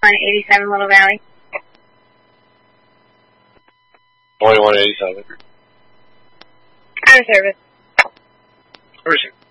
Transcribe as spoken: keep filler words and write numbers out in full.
one eighty-seven Little Valley. twenty-one eighty-seven. Out of service. Where is it?